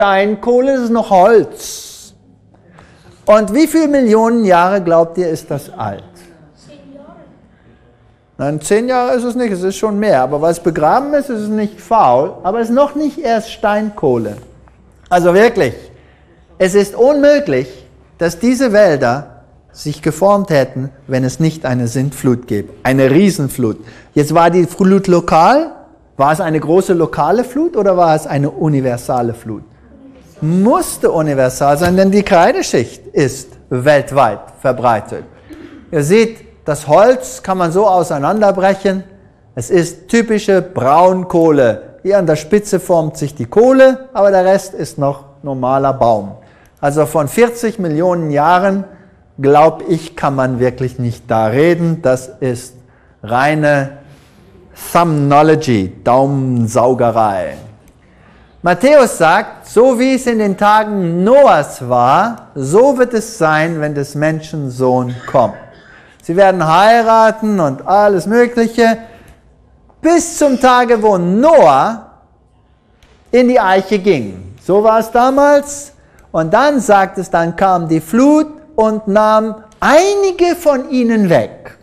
Steinkohle, das ist noch Holz. Und wie viele Millionen Jahre, glaubt ihr, ist das alt? 10 Jahre. Nein, 10 Jahre ist es nicht, es ist schon mehr. Aber was begraben ist, ist es nicht faul, aber es ist noch nicht erst Steinkohle. Also wirklich, es ist unmöglich, dass diese Wälder sich geformt hätten, wenn es nicht eine Sintflut gäbe. Eine Riesenflut. Jetzt war die Flut lokal. War es eine große lokale Flut oder war es eine universale Flut? Musste universal sein, denn die Kreideschicht ist weltweit verbreitet. Ihr seht, das Holz kann man so auseinanderbrechen. Es ist typische Braunkohle. Hier an der Spitze formt sich die Kohle, aber der Rest ist noch normaler Baum. Also von 40 Millionen Jahren, glaube ich, kann man wirklich nicht da reden. Das ist reine Thumbnology, Daumensaugerei. Matthäus sagt, so wie es in den Tagen Noahs war, so wird es sein, wenn des Menschen Sohn kommt. Sie werden heiraten und alles Mögliche, bis zum Tage, wo Noah in die Arche ging. So war es damals. Und dann sagt es, dann kam die Flut und nahm einige von ihnen weg.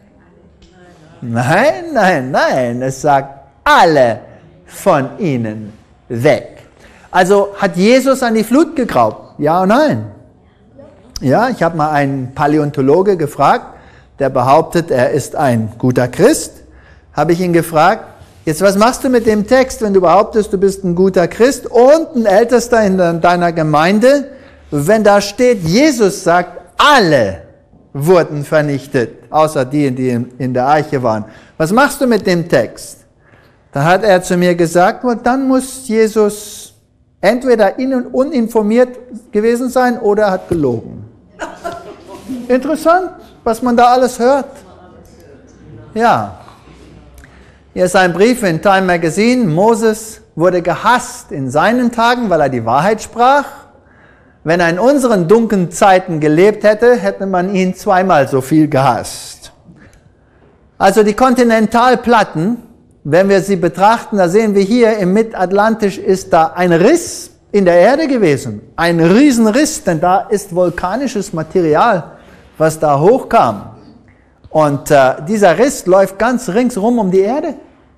Nein, nein, nein, es sagt alle von ihnen weg. Also hat Jesus an die Flut geglaubt? Ja und nein? Ja, ich habe mal einen Paläontologe gefragt, der behauptet, er ist ein guter Christ. Habe ich ihn gefragt, jetzt was machst du mit dem Text, wenn du behauptest, du bist ein guter Christ und ein Ältester in deiner Gemeinde, wenn da steht, Jesus sagt, alle wurden vernichtet, außer die in der Arche waren. Was machst du mit dem Text? Da hat er zu mir gesagt, und dann muss Jesus entweder uninformiert gewesen sein oder er hat gelogen. Interessant, was man da alles hört. Ja. Hier ist ein Brief in Time Magazine. Moses wurde gehasst in seinen Tagen, weil er die Wahrheit sprach. Wenn er in unseren dunklen Zeiten gelebt hätte, hätte man ihn zweimal so viel gehasst. Also die Kontinentalplatten, wenn wir sie betrachten, da sehen wir hier im Mittatlantisch ist da ein Riss in der Erde gewesen. Ein Riesenriss, denn da ist vulkanisches Material, was da hochkam. Und dieser Riss läuft ganz ringsherum um die Erde.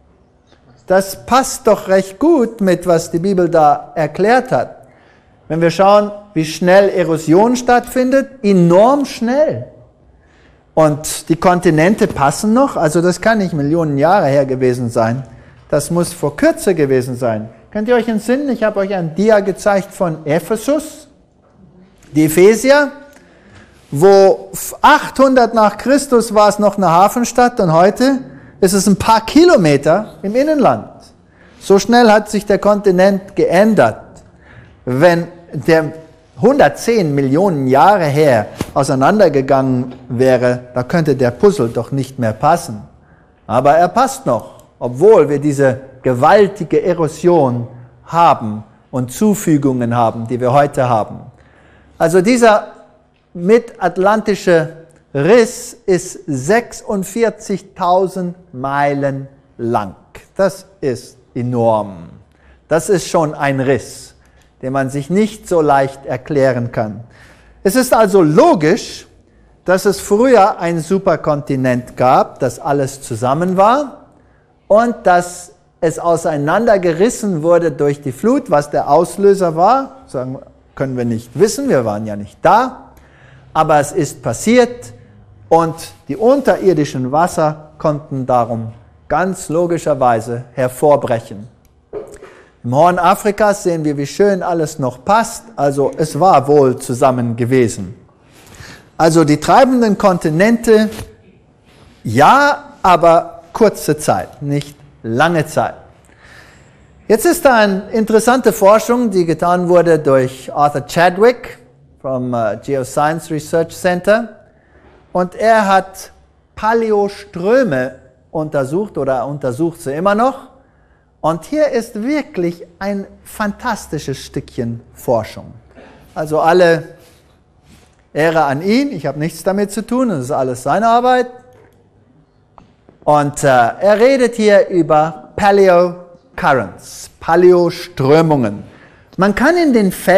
Das passt doch recht gut mit, was die Bibel da erklärt hat. Wenn wir schauen, wie schnell Erosion stattfindet, enorm schnell. Und die Kontinente passen noch, also das kann nicht Millionen Jahre her gewesen sein. Das muss vor kürzer gewesen sein. Könnt ihr euch entsinnen? Ich habe euch ein Dia gezeigt von Ephesus, die Epheser, wo 800 nach Christus war es noch eine Hafenstadt und heute ist es ein paar Kilometer im Inland. So schnell hat sich der Kontinent geändert. Wenn der 110 Millionen Jahre her auseinandergegangen wäre, da könnte der Puzzle doch nicht mehr passen. Aber er passt noch, obwohl wir diese gewaltige Erosion haben und Zufügungen haben, die wir heute haben. Also dieser mittatlantische Riss ist 46.000 Meilen lang. Das ist enorm. Das ist schon ein Riss, den man sich nicht so leicht erklären kann. Es ist also logisch, dass es früher ein Superkontinent gab, das alles zusammen war und dass es auseinandergerissen wurde durch die Flut, was der Auslöser war, können wir nicht wissen, wir waren ja nicht da, aber es ist passiert und die unterirdischen Wasser konnten darum ganz logischerweise hervorbrechen. Im Horn Afrikas sehen wir, wie schön alles noch passt. Also es war wohl zusammen gewesen. Also die treibenden Kontinente, ja, aber kurze Zeit, nicht lange Zeit. Jetzt ist da eine interessante Forschung, die getan wurde durch Arthur Chadwick vom Geoscience Research Center. Und er hat Paläoströme untersucht oder untersucht sie immer noch. Und hier ist wirklich ein fantastisches Stückchen Forschung. Also alle Ehre an ihn, ich habe nichts damit zu tun, das ist alles seine Arbeit. Und er redet hier über Paleocurrents, Paläoströmungen. Man kann in den